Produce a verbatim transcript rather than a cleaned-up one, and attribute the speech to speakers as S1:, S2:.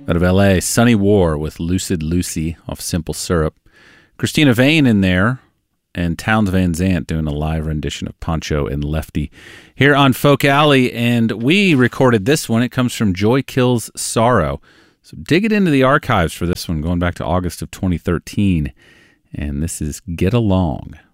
S1: Out of L A, Sunny War with Lucid Lucy off Simple Syrup. Christina Vane in there, and Townes Van Zandt doing a live rendition of Poncho and Lefty here on Folk Alley, and we recorded this one. It comes from Joy Kills Sorrow. So dig it into the archives for this one, going back to August of twenty thirteen, and this is Get Along.